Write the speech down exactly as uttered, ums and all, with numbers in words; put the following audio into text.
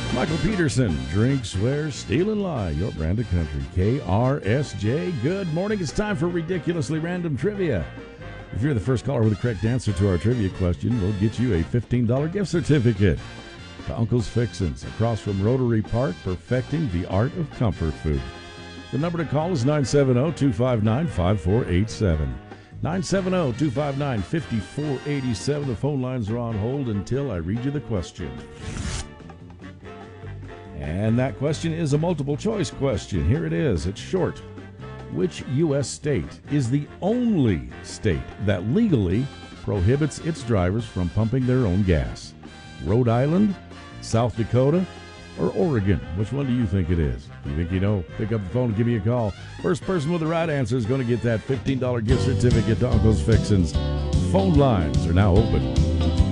Michael Peterson, drink, swear, steal, and lie. Your brand of country. K R S J. Good morning. It's time for Ridiculously Random Trivia. If you're the first caller with the correct answer to our trivia question, we'll get you a fifteen dollars gift certificate to Uncle's Fixins across from Rotary Park, perfecting the art of comfort food. The number to call is nine seven zero, two five nine, five four eight seven. nine seven zero, two five nine, five four eight seven. The phone lines are on hold until I read you the question. And that question is a multiple choice question. Here it is. It's short. Which U S state is the only state that legally prohibits its drivers from pumping their own gas? Rhode Island, South Dakota, or Oregon? Which one do you think it is? If you think you know, pick up the phone and give me a call. First person with the right answer is going to get that fifteen dollars gift certificate to Uncle's Fixins. Phone lines are now open.